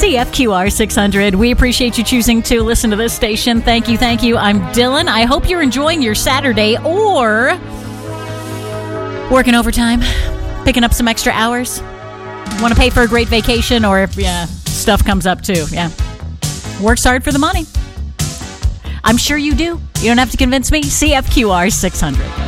CFQR 600. We appreciate you choosing to listen to this station. Thank you, thank you. I'm Dylan. I hope you're enjoying your Saturday or working overtime, picking up some extra hours. Want to pay for a great vacation, or if stuff comes up too. Yeah. Works hard for the money. I'm sure you do. You don't have to convince me. CFQR 600.